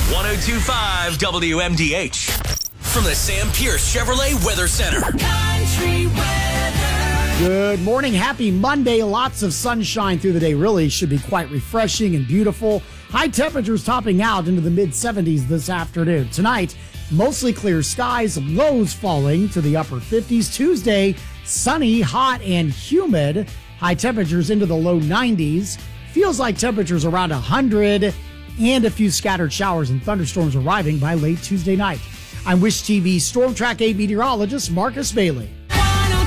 1025 WMDH. From the Sam Pierce Chevrolet Weather Center. Country weather. Good morning. Happy Monday. Lots of sunshine through the day. Really should be quite refreshing and beautiful. High temperatures topping out into the mid-70s this afternoon. Tonight, mostly clear skies, lows falling to the upper 50s. Tuesday, sunny, hot, and humid. High temperatures into the low 90s. Feels like temperatures around 100 and a few scattered showers and thunderstorms arriving by late Tuesday night. I'm Wish TV Storm Track 8 meteorologist Marcus Bailey.